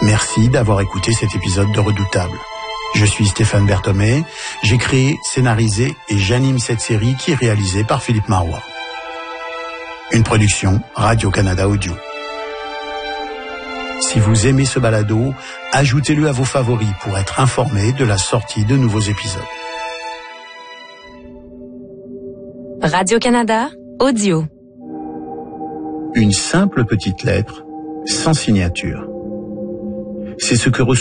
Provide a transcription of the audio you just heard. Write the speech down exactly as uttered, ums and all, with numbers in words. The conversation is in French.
Merci d'avoir écouté cet épisode de Redoutable. Je suis Stéphane Berthomé, j'ai créé, scénarisé et j'anime cette série qui est réalisée par Philippe Marois. Une production Radio-Canada Audio. Si vous aimez ce balado, ajoutez-le à vos favoris pour être informé de la sortie de nouveaux épisodes. Radio-Canada Audio. Une simple petite lettre, sans signature. C'est ce que reçoit